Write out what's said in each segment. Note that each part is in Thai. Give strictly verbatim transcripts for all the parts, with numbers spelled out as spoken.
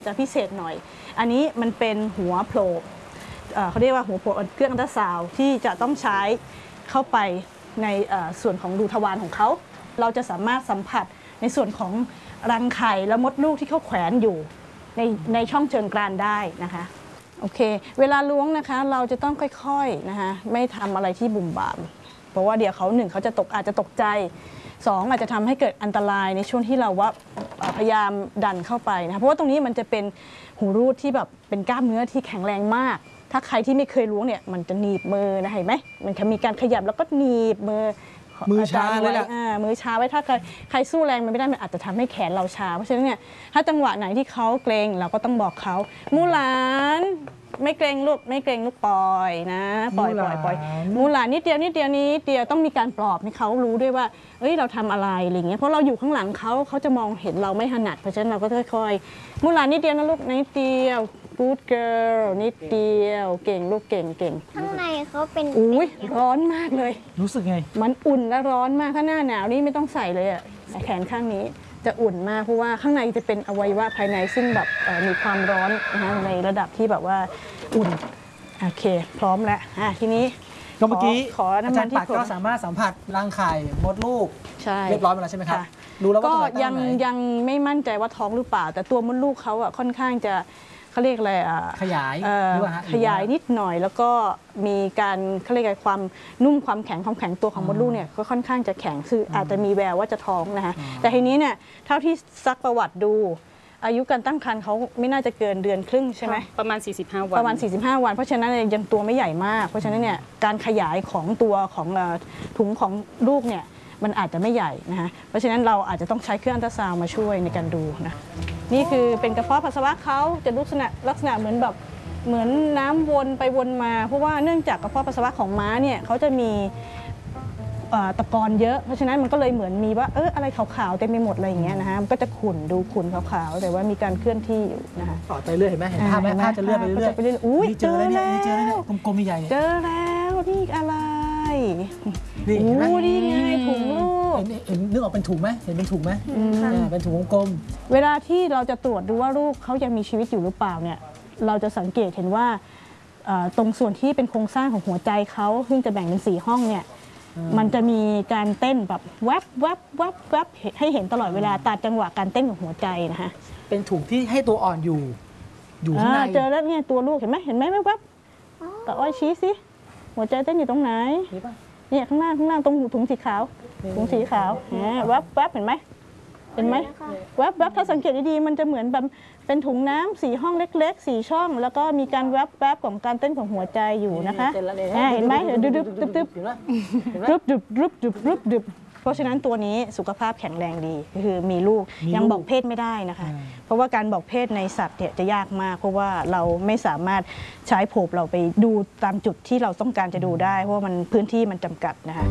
จะพิเศษหน่อยอันนี้มันเป็นหัวโผล่เขาเรียกว่าหัวโผล่เครื่องอัลตราซาวด์ที่จะต้องใช้เข้าไปในส่วนของรูทวารของเขาเราจะสามารถสัมผัสในส่วนของรังไข่และมดลูกที่เขาแขวนอยู่ในในช่องเชิงกรานได้นะคะโอเคเวลาล้วงนะคะเราจะต้องค่อยๆนะคะไม่ทำอะไรที่บุ่มบามเพราะว่าเดี๋ยวเขาหนึ่งเขาจะตกอาจจะตกใจสองอาจจะทำให้เกิดอันตรายในช่วงที่เราว่าพยายามดันเข้าไปนะเพราะว่าตรงนี้มันจะเป็นหูรูดที่แบบเป็นกล้ามเนื้อที่แข็งแรงมากถ้าใครที่ไม่เคยล้วงเนี่ยมันจะหนีบมือนะเห็นไหมมันจะมีการขยับแล้วก็หนีบมือมือชาเลยแหละมือชาไว้ถ้าใครใครสู้แรงมันไม่ได้มันอาจจะทำให้แขนเราชาเพราะฉะนั้นเนี่ยถ้าจังหวะไหนที่เขาเกรงเราก็ต้องบอกเขามูหลานไม่เกรงลูกไม่เกรงลูกปล่อยนะปล่อยปล่อยปล่อยมูหลานนิดเดียวนิดเดียวนี้เดียวต้องมีการปลอบให้เขารู้ด้วยว่าเอ้ยเราทำอะไรอะไรเงี้ยเพราะเราอยู่ข้างหลังเขาเขาจะมองเห็นเราไม่ถนัดเพราะฉะนั้นเราก็ค่อยๆมูหลานนิดเดียวนะลูกนิดเดียว good girl นิดเดียวเก่งลูกเก่งเก่งข้างในเขาเป็นอุ้ยร้อนมากเลยรู้สึกไงมันอุ่นและร้อนมากถ้าหน้าหนาวนี่ไม่ต้องใส่เลยอ่ะแขนข้างนี้จะอุ่นมากเพราะว่าข้างในจะเป็นอวัยวะภายในซึ่งแบบมีความร้อนนะคะในระดับที่แบบว่าอุ่นโอเคพร้อมแล้วอ่ะทีนี้ก็เมื่อกี้ขออาจารย์ปัดก็สามารถสัมผัสรังไข่มดลูกเรียบร้อยไปแล้วใช่ไหมครับรู้แล้วว่าก็ยังยังไม่มั่นใจว่าท้องหรือเปล่าแต่ตัวมดลูกเขาอ่ะค่อนข้างจะเขาเรียกอะไรอ่ะขยายขยายนิดหน่อยแล้วก็มีการเขาเรียกอะไรความนุ่มความแข็งความแข็งตัวของมดลูกเนี่ยก็ค่อนข้างจะแข็งคืออาจจะมีแววว่าจะท้องนะคะแต่ทีนี้เนี่ยเท่าที่ซักประวัติดูอายุการตั้งครรภ์เขาไม่น่าจะเกินเดือนครึ่งใช่ไหมประมาณสี่สิบห้าวันประมาณสี่สิบห้าวันเพราะฉะนั้นยังตัวไม่ใหญ่มากเพราะฉะนั้นเนี่ยการขยายของตัวของถุงของลูกเนี่ยมันอาจจะไม่ใหญ่นะคะเพราะฉะนั้นเราอาจจะต้องใช้เครื่องอัลตราซาวด์มาช่วยในการดูนะนี่คือเป็นกระเพาะปัสสาวะเขาจะลักษณะลักษณะเหมือนแบบเหมือนน้ำวนไปวนมาเพราะว่าเนื่องจากกระเพาะปัสสาวะของม้าเนี่ยเขาจะมีตะกอนเยอะเพราะฉะนั้นมันก็เลยเหมือนมีว่าเอออะไรขาวๆเต็มไปหมดอะไรอย่างเงี้ยนะคะมันก็จะขุ่นดูขุ่นขาวๆแต่ว่ามีการเคลื่อนที่อยู่นะคะต่อไปเรื่อยเห็นไหมเห็นภาพไหมภาพจะเลื่อนไปเรื่อยๆอุ้ยเจอแล้วเจอแล้วกลมๆใหญ่เจอแล้วนี่อะไรนี่เห็นไหมนี่ไงถุงลูกเห็นนึกออกเป็นถุงไหมเห็นเป็นถุงไหมเป็นถุงกลมเวลาที่เราจะตรวจดูว่าลูกเขายังมีชีวิตอยู่หรือเปล่าเนี่ยเราจะสังเกตเห็นว่าตรงส่วนที่เป็นโครงสร้างของหัวใจเขาซึ่งจะแบ่งเป็นสี่ห้องเนี่ยมันจะมีการเต้นแบบแวบแวบแวบแวบให้เห็นตลอดเวลาตามจังหวะการเต้นของหัวใจนะคะเป็นถุงที่ให้ตัวอ่อนอยู่อยู่ข้างในเจอแล้วเนี่ยตัวลูกเห็นไหมเห็นไหมแวบแวบแต่อ้อยชี้สิหัวใจเต้นอยู่ตรงไหนเนี่ยข้างหน้าข้างหน้าตรงถุงสีขาวถุงสีขาวแวบแวบเห็นไหมเห็นไหมแวบแวบถ้าสังเกตดีๆมันจะเหมือนแบบเป็นถุงน้ำสี่ห้องเล็กๆสี่ช่องแล้วก็มีการแวบแวบของการเต้นของหัวใจอยู่นะคะเห็นไหมดึบดึบดึบดึบดึบดึบดึบดึบดึบดึบเพราะฉะนั้นตัวนี้สุขภาพแข็งแรงดีคือมีลูกยังบอกเพศไม่ได้นะคะเพราะว่าการบอกเพศในสัตว์เนี่ยจะยากมากเพราะว่าเราไม่สามารถใช้โผล่เราไปดูตามจุดที่เราต้องการจะดูได้เพราะว่ามันพื้นที่มันจำกัดนะคะ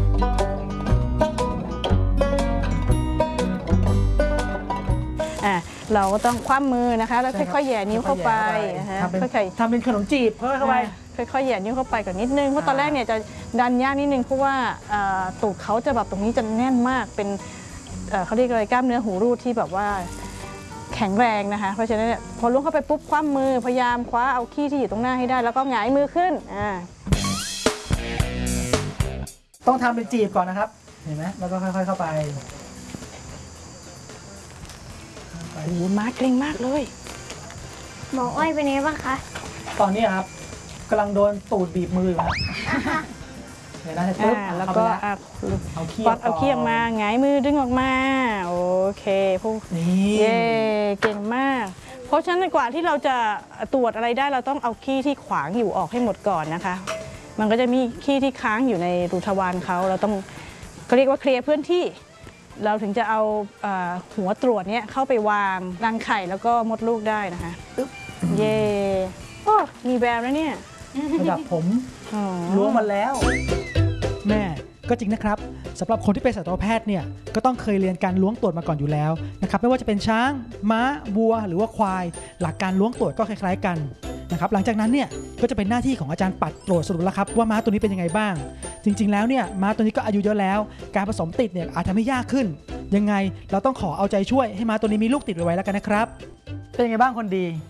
เราก็ต้องคว่ำมือนะคะแล้วค่อยๆแย่นิ้วเข้าไปนะคะค่อยๆทำเป็นขนมจีบเพิ่มเข้าไปค่อยๆแย่นิ้วเข้าไปก่อนนิดนึงเพราะตอนแรกเนี่ยจะดันยากนิดนึงเพราะว่าตูดเขาจะแบบตรงนี้จะแน่นมากเป็นเขาเรียกอะไรกล้ามเนื้อหูรูดที่แบบว่าแข็งแรงนะคะเพราะฉะนั้นพอล้วงเข้าไปปุ๊บคว่ำมือพยายามคว้าเอาขี้ที่อยู่ตรงหน้าให้ได้แล้วก็หงายมือขึ้นต้องทำเป็นจีบก่อนนะครับเห็นไหมแล้วก็ค่อยๆเข้าไปโอ้มาเกรงมากเลยหมออ้อยเป็นไงบ้างคะตอนนี้ครับกำลังโดนตูดบีบมืออยู่ครับเห็นไหมปุ๊บแล้วก็เอาขี้เอาขี้ออกมาหงายมือดึงออกมาโอเคพวกนี้เย่เก่งมากเพราะฉะนั้นกว่าที่เราจะตรวจอะไรได้เราต้องเอาขี้ที่ขวางอยู่ออกให้หมดก่อนนะคะมันก็จะมีขี้ที่ค้างอยู่ในรูทวารเขาเราต้องเขาเรียกว่าเคลียร์พื้นที่เราถึงจะเอาหัวตรวจเนี้ยเข้าไปวางรังไข่แล้วก็มดลูกได้นะคะเย่โอ้มีแววแล้วเนี่ยระดับผมล้วงมาแล้วแม่ก็จริงนะครับสำหรับคนที่เป็นสัตวแพทย์เนี่ยก็ต้องเคยเรียนการล้วงตรวจมาก่อนอยู่แล้วนะครับไม่ว่าจะเป็นช้างม้าวัวหรือว่าควายหลักการล้วงตรวจก็คล้ายๆกันนะครับหลังจากนั้นเนี่ยก็จะเป็นหน้าที่ของอาจารย์ปัดตรวจสรุปแล้วครับว่าม้าตัวนี้เป็นยังไงบ้างจริงๆแล้วเนี่ยม้าตัวนี้ก็อายุเยอะแล้วการผสมติดเนี่ยอาจจะไม่ยากขึ้นยังไงเราต้องขอเอาใจช่วยให้ม้าตัวนี้มีลูกติดไว้แล้วกันนะครับเป็นยังไงบ้างคนดี